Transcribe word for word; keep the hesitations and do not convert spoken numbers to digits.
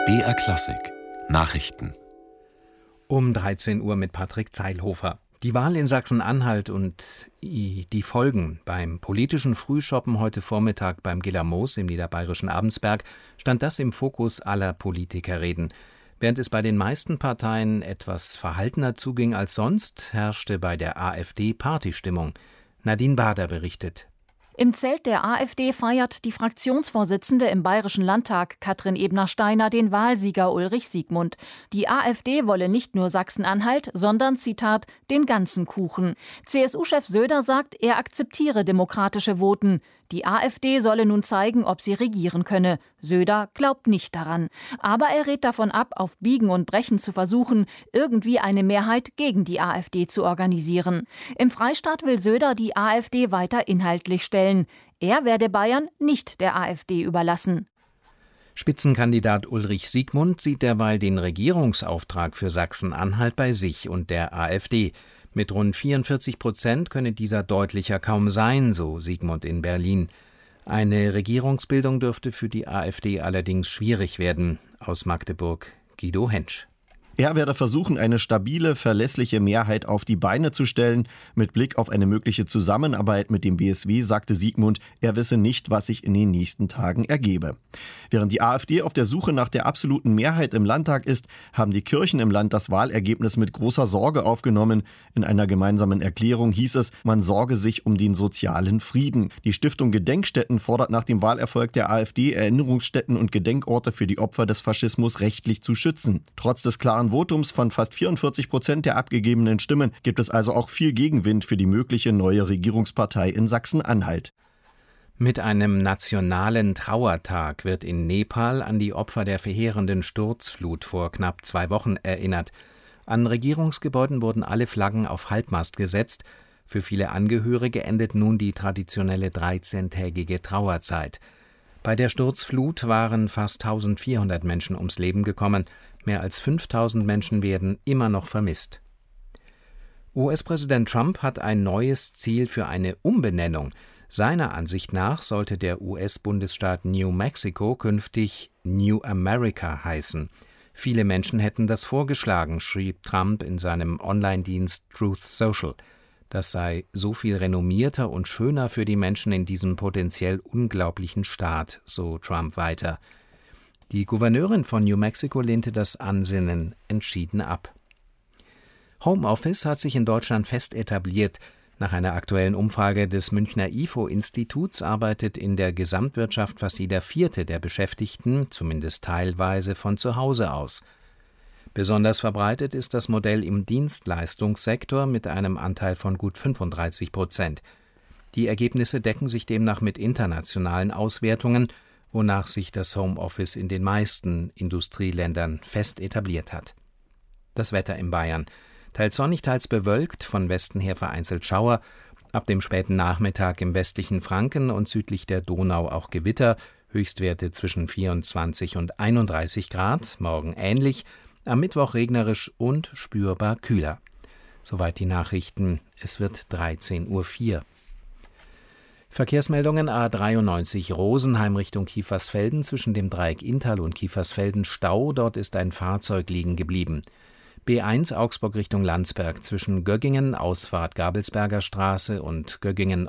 B R Klassik Nachrichten Um dreizehn Uhr mit Patrick Zeilhofer. Die Wahl in Sachsen-Anhalt und die Folgen beim politischen Frühschoppen heute Vormittag beim Gillermoos im niederbayerischen Abensberg stand das im Fokus aller Politikerreden. Während es bei den meisten Parteien etwas verhaltener zuging als sonst, herrschte bei der AfD Partystimmung. Nadine Bader berichtet. Im Zelt der AfD feiert die Fraktionsvorsitzende im Bayerischen Landtag, Katrin Ebner-Steiner, den Wahlsieger Ulrich Siegmund. Die AfD wolle nicht nur Sachsen-Anhalt, sondern, Zitat, den ganzen Kuchen. C S U-Chef Söder sagt, er akzeptiere demokratische Voten. Die AfD solle nun zeigen, ob sie regieren könne. Söder glaubt nicht daran. Aber er rät davon ab, auf Biegen und Brechen zu versuchen, irgendwie eine Mehrheit gegen die AfD zu organisieren. Im Freistaat will Söder die AfD weiter inhaltlich stellen. Er werde Bayern nicht der AfD überlassen. Spitzenkandidat Ulrich Siegmund sieht derweil den Regierungsauftrag für Sachsen-Anhalt bei sich und der AfD. Mit rund vierundvierzig Prozent könne dieser deutlicher kaum sein, so Siegmund in Berlin. Eine Regierungsbildung dürfte für die AfD allerdings schwierig werden. Aus Magdeburg Guido Hentsch. Er werde versuchen, eine stabile, verlässliche Mehrheit auf die Beine zu stellen. Mit Blick auf eine mögliche Zusammenarbeit mit dem B S W sagte Siegmund, er wisse nicht, was sich in den nächsten Tagen ergebe. Während die AfD auf der Suche nach der absoluten Mehrheit im Landtag ist, haben die Kirchen im Land das Wahlergebnis mit großer Sorge aufgenommen. In einer gemeinsamen Erklärung hieß es, man sorge sich um den sozialen Frieden. Die Stiftung Gedenkstätten fordert nach dem Wahlerfolg der AfD, Erinnerungsstätten und Gedenkorte für die Opfer des Faschismus rechtlich zu schützen. Trotz des klaren Votums von fast vierundvierzig Prozent der abgegebenen Stimmen gibt es also auch viel Gegenwind für die mögliche neue Regierungspartei in Sachsen-Anhalt. Mit einem nationalen Trauertag wird in Nepal an die Opfer der verheerenden Sturzflut vor knapp zwei Wochen erinnert. An Regierungsgebäuden wurden alle Flaggen auf Halbmast gesetzt. Für viele Angehörige endet nun die traditionelle dreizehntägige Trauerzeit. Bei der Sturzflut waren fast eintausendvierhundert Menschen ums Leben gekommen. Mehr als fünftausend Menschen werden immer noch vermisst. U S-Präsident Trump hat ein neues Ziel für eine Umbenennung. Seiner Ansicht nach sollte der U S-Bundesstaat New Mexico künftig New America heißen. Viele Menschen hätten das vorgeschlagen, schrieb Trump in seinem Online-Dienst Truth Social. Das sei so viel renommierter und schöner für die Menschen in diesem potenziell unglaublichen Staat, so Trump weiter. Die Gouverneurin von New Mexico lehnte das Ansinnen entschieden ab. Homeoffice hat sich in Deutschland fest etabliert. Nach einer aktuellen Umfrage des Münchner I F O-Instituts arbeitet in der Gesamtwirtschaft fast jeder Vierte der Beschäftigten, zumindest teilweise, von zu Hause aus. Besonders verbreitet ist das Modell im Dienstleistungssektor mit einem Anteil von gut fünfunddreißig Prozent. Die Ergebnisse decken sich demnach mit internationalen Auswertungen, wonach sich das Homeoffice in den meisten Industrieländern fest etabliert hat. Das Wetter in Bayern. Teils sonnig, teils bewölkt, von Westen her vereinzelt Schauer, ab dem späten Nachmittag im westlichen Franken und südlich der Donau auch Gewitter, Höchstwerte zwischen vierundzwanzig und einunddreißig Grad, morgen ähnlich, am Mittwoch regnerisch und spürbar kühler. Soweit die Nachrichten, es wird dreizehn Uhr vier. Verkehrsmeldungen A dreiundneunzig Rosenheim Richtung Kiefersfelden, zwischen dem Dreieck Inntal und Kiefersfelden Stau, dort ist ein Fahrzeug liegen geblieben. B eins Augsburg Richtung Landsberg, zwischen Göggingen, Ausfahrt Gabelsberger Straße und Göggingen